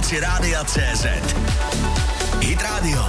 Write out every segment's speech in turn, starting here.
rámci Rádia.cz. Hit Radio.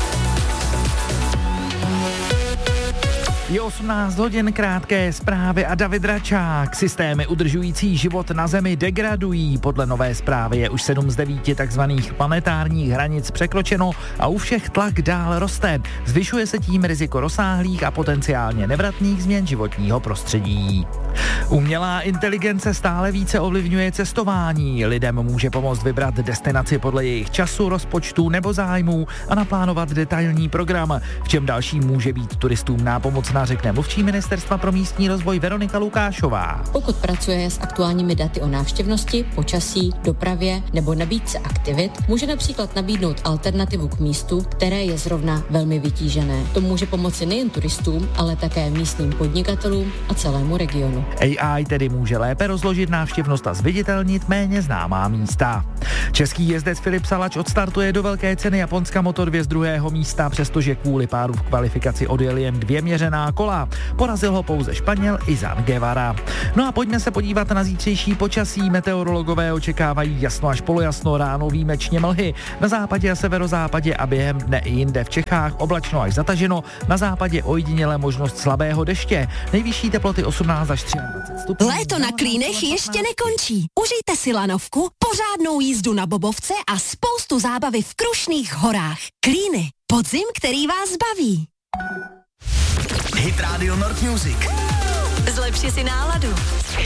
Je 18 hodin, krátké zprávy a David Račák. Systémy udržující život na Zemi degradují. Podle nové zprávy je už 7 z 9 takzvaných planetárních hranic překročeno a u všech tlak dál roste. Zvyšuje se tím riziko rozsáhlých a potenciálně nevratných změn životního prostředí. Umělá inteligence stále více ovlivňuje cestování. Lidem může pomoct vybrat destinaci podle jejich času, rozpočtu nebo zájmů a naplánovat detailní program. V čem další může být turistům nápomocná, řekne mluvčí Ministerstva pro místní rozvoj Veronika Lukášová. Pokud pracuje s aktuálními daty o návštěvnosti, počasí, dopravě nebo nabídce aktivit, může například nabídnout alternativu k místu, které je zrovna velmi vytížené. To může pomoci nejen turistům, ale také místním podnikatelům a celému regionu. AI tedy může lépe rozložit návštěvnost a zviditelnit méně známá místa. Český jezdec Filip Salač odstartuje do velké ceny Japonska Motor2 z 2. místa, přestože kvůli pádu v kvalifikaci odjel jen 2 měřená kola. Porazil ho pouze Španěl Izan Guevara. No a pojďme se podívat na zítřejší počasí. Meteorologové očekávají jasno až polojasno, ráno výjimečně mlhy. Na západě a severozápadě a během dne i jinde v Čechách oblačno až zataženo. Na západě ojediněle možnost slabého deště. Nejvyšší teploty 18 až 23 stupňů. Léto na Klínech ještě nekončí. Užijte si lanovku, pořádnou jízdu na bobovce a spoustu zábavy v Krušných horách. Klíny. Podzim, který vás baví. Hit Radio North Music. Zlepši si náladu.